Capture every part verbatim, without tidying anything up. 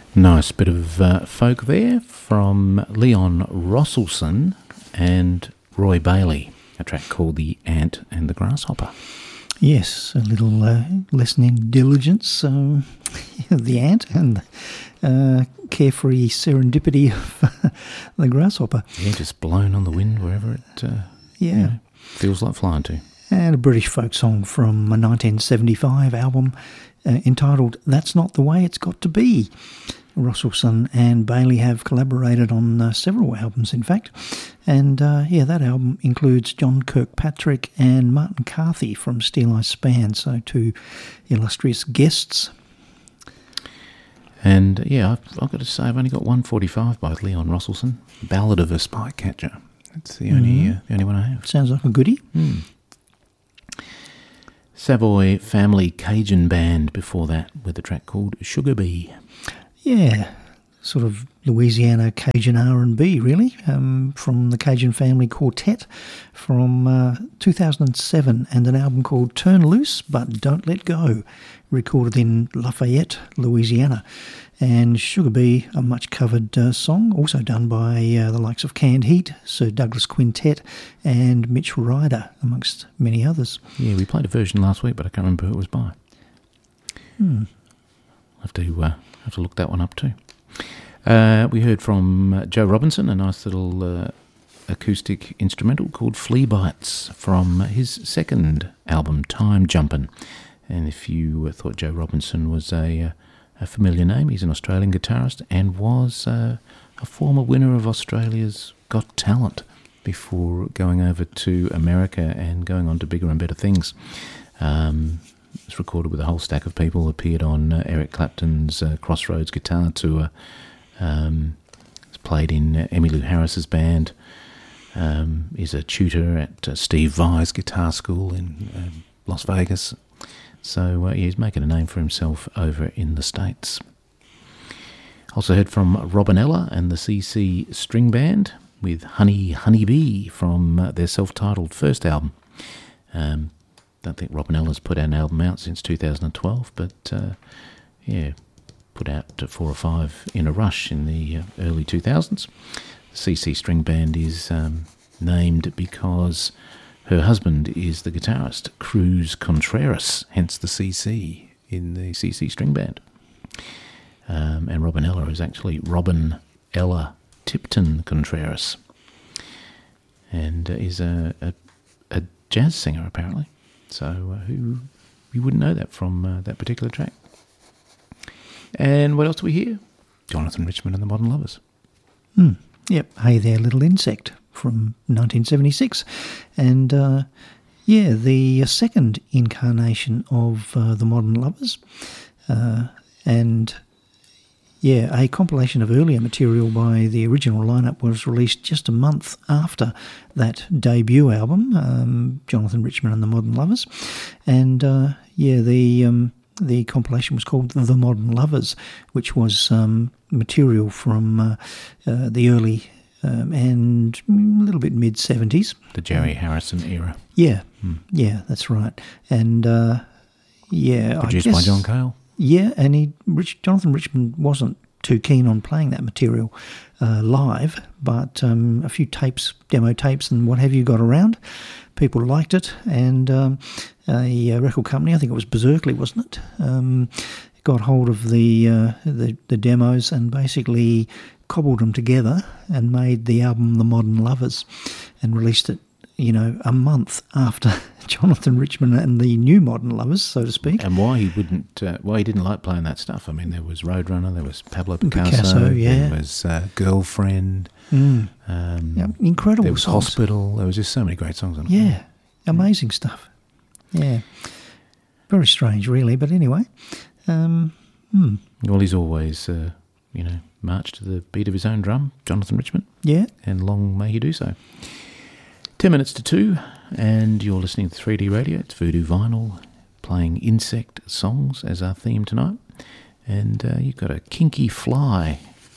Nice bit of uh, folk there from Leon Rosselson and Roy Bailey, a track called The Ant and the Grasshopper. Yes, a little uh, lesson in diligence, um, the ant and uh, carefree serendipity of the grasshopper. Yeah, just blown on the wind wherever it uh, yeah. you know, feels like flying to. And a British folk song from a nineteen seventy-five album uh, entitled That's Not the Way It's Got to Be. Rosselson and Bailey have collaborated on uh, several albums, in fact. And, uh, yeah, that album includes John Kirkpatrick and Martin Carthy from Steel Eye Span, so two illustrious guests. And, yeah, I've, I've got to say, I've only got one forty-five by Leon Rosselson, Ballad of a Spycatcher. That's the only, mm. uh, the only one I have. Sounds like a goodie. Mm. Savoy Family Cajun Band before that with a track called Sugar Bee. Yeah, sort of Louisiana Cajun R and B, really, um, from the Cajun Family Quartet from uh, two thousand seven, and an album called Turn Loose But Don't Let Go, recorded in Lafayette, Louisiana. And Sugar Bee, a much-covered uh, song, also done by uh, the likes of Canned Heat, Sir Douglas Quintet, and Mitch Ryder, amongst many others. Yeah, we played a version last week, but I can't remember who it was by. Hmm. I'll have to... Uh, have to look that one up too. Uh, we heard from uh, Joe Robinson, a nice little uh, acoustic instrumental called Flea Bites from his second album, Time Jumpin'. And if you uh, thought Joe Robinson was a, uh, a familiar name, he's an Australian guitarist and was uh, a former winner of Australia's Got Talent before going over to America and going on to bigger and better things. Um, It's recorded with a whole stack of people, appeared on uh, Eric Clapton's uh, Crossroads guitar tour. Um, it's played in uh, Emmylou Harris's band. Um, is a tutor at uh, Steve Vai's guitar school in uh, Las Vegas. So uh, yeah, he's making a name for himself over in the States. Also heard from Robinella and the C C String Band with Honey Honey Bee from uh, their self-titled first album. Um, Don't think Robinella's put an album out since two thousand twelve, but uh, yeah, put out four or five in a rush in the uh, early two thousands. The C C String Band is um, named because her husband is the guitarist, Cruz Contreras, hence the C C in the C C String Band. Um, and Robinella is actually Robin Ella Tipton Contreras, and uh, is a, a, a jazz singer apparently. So uh, who you wouldn't know that from uh, that particular track. And what else do we hear? Jonathan Richman and the Modern Lovers. Hmm. Yep. Hey There, Little Insect from nineteen seventy-six. And uh, yeah, the second incarnation of uh, the Modern Lovers. Uh, and yeah, a compilation of earlier material by the original lineup was released just a month after that debut album, um, Jonathan Richman and the Modern Lovers. And uh, yeah, the um, the compilation was called The Modern Lovers, which was um, material from uh, uh, the early um, and a little bit mid-seventies. The Jerry Harrison era. Yeah, hmm. yeah, that's right. And uh, yeah, produced I guess, by John Cale. Yeah, and he, Rich, Jonathan Richman wasn't too keen on playing that material uh, live, but um, a few tapes, demo tapes and what have you got around. People liked it, and um, a record company, I think it was Berserkly, wasn't it, um, got hold of the, uh, the the demos and basically cobbled them together and made the album The Modern Lovers and released it, you know, a month after Jonathan Richman and the new Modern Lovers, so to speak. And why he wouldn't, uh, why he didn't like playing that stuff. I mean, there was Roadrunner, there was Pablo Picasso, Picasso yeah. there was uh, Girlfriend, mm. um, yeah, incredible there was songs. Hospital, there was just so many great songs on it. Yeah, amazing stuff. Yeah, very strange, really, but anyway. Um, hmm. Well, he's always, uh, you know, marched to the beat of his own drum, Jonathan Richman. Yeah. And long may he do so. Ten minutes to two, and you're listening to three D Radio. It's Voodoo Vinyl, playing insect songs as our theme tonight. And uh, you've got a Kinky Fly.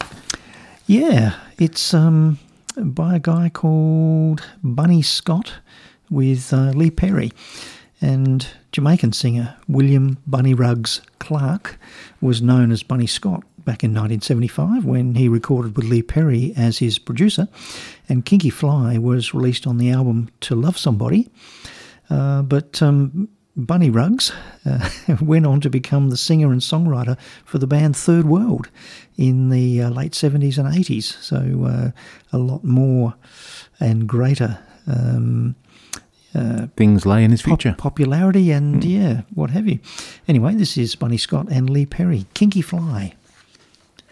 Yeah, it's um, by a guy called Bunny Scott with uh, Lee Perry. And Jamaican singer William Bunny Ruggs Clark was known as Bunny Scott back in nineteen seventy-five when he recorded with Lee Perry as his producer, and Kinky Fly was released on the album To Love Somebody. Uh, but um, Bunny Ruggs uh, went on to become the singer and songwriter for the band Third World in the uh, late seventies and eighties, so uh, a lot more and greater um, uh, things lay in his future. Pop- popularity and, mm. yeah, what have you. Anyway, this is Bunny Scott and Lee Perry, Kinky Fly.